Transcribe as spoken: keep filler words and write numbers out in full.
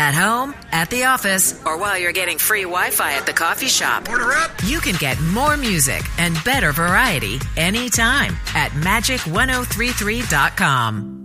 At home, at the office, or while you're getting free Wi-Fi at the coffee shop. Order up! You can get more music and better variety anytime at magic ten thirty-three dot com.